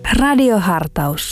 Radiohartaus.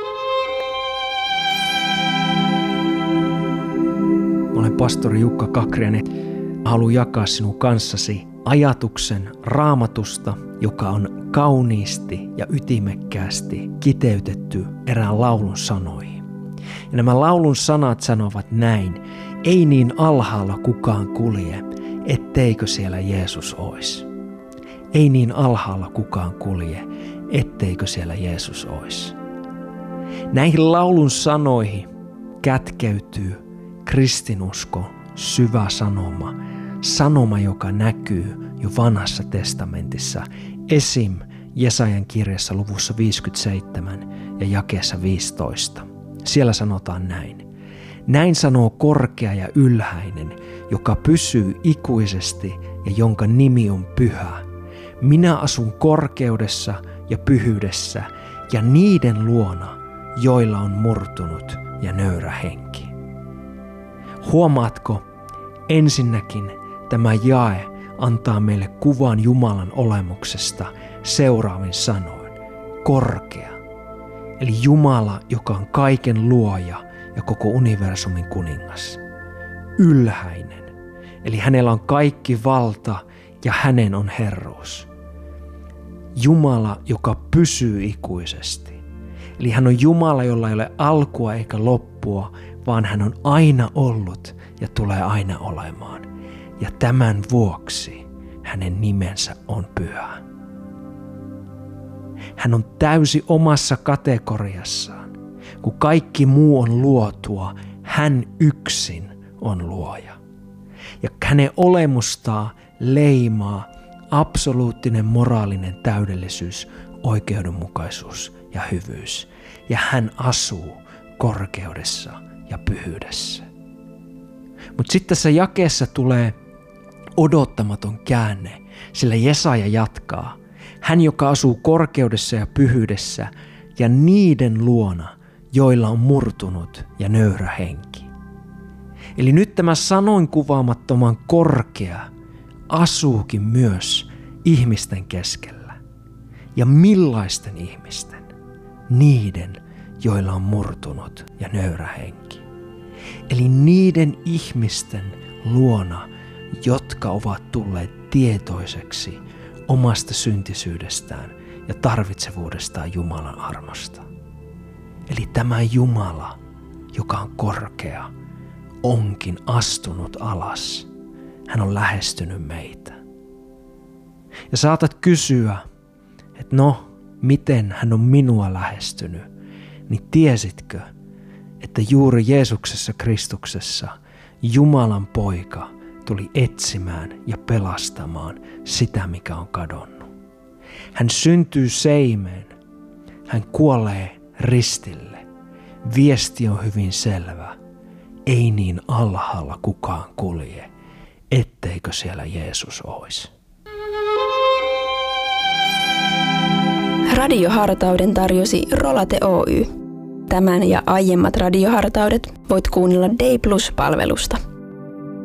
Olen pastori Jukka Kakrinen. Haluan jakaa sinun kanssasi ajatuksen Raamatusta, joka on kauniisti ja ytimekkäästi kiteytetty erään laulun sanoihin. Ja nämä laulun sanat sanovat näin: ei niin alhaalla kukaan kulje, etteikö siellä Jeesus ois. Ei niin alhaalla kukaan kulje, etteikö siellä Jeesus ois. Näihin laulun sanoihin kätkeytyy kristinuskon syvä sanoma. Sanoma, joka näkyy jo vanhassa testamentissa, esim. Jesajan kirjassa luvussa 57 ja jakeessa 15. Siellä sanotaan näin: näin sanoo korkea ja ylhäinen, joka pysyy ikuisesti ja jonka nimi on pyhä. Minä asun korkeudessa ja pyhyydessä ja niiden luona, joilla on murtunut ja nöyrä henki. Huomaatko, ensinnäkin tämä jae antaa meille kuvan Jumalan olemuksesta seuraavin sanoin: korkea, eli Jumala, joka on kaiken luoja ja koko universumin kuningas. Ylhäinen, eli hänellä on kaikki valta ja hänen on herruus. Jumala, joka pysyy ikuisesti, eli hän on Jumala, jolla ei ole alkua eikä loppua, vaan hän on aina ollut ja tulee aina olemaan. Ja tämän vuoksi hänen nimensä on pyhä. Hän on täysi omassa kategoriassaan. Kun kaikki muu on luotua, hän yksin on luoja. Ja hänen olemustaan leimaa absoluuttinen moraalinen täydellisyys, oikeudenmukaisuus ja hyvyys. Ja hän asuu korkeudessa ja pyhyydessä. Mutta sitten tässä jakeessa tulee odottamaton käänne, sillä Jesaja jatkaa: hän, joka asuu korkeudessa ja pyhyydessä ja niiden luona, joilla on murtunut ja nöyrä henki. Eli nyt tämä sanoin kuvaamattoman korkea asuukin myös ihmisten keskellä. Ja millaisten ihmisten? Niiden, joilla on murtunut ja nöyrä henki. Eli niiden ihmisten luona, jotka ovat tulleet tietoiseksi omasta syntisyydestään ja tarvitsevuudestaan Jumalan armosta. Eli tämä Jumala, joka on korkea, onkin astunut alas. Hän on lähestynyt meitä. Ja saatat kysyä, että miten hän on minua lähestynyt, niin tiesitkö, että juuri Jeesuksessa Kristuksessa Jumalan poika tuli etsimään ja pelastamaan sitä, mikä on kadonnut. Hän syntyy seimeen. Hän kuolee ristille. Viesti on hyvin selvä. Ei niin alhaalla kukaan kulje, etteikö siellä Jeesus ois. Radiohartauden tarjosi Rolate Oy. Tämän ja aiemmat radiohartaudet voit kuunnella Day Plus-palvelusta.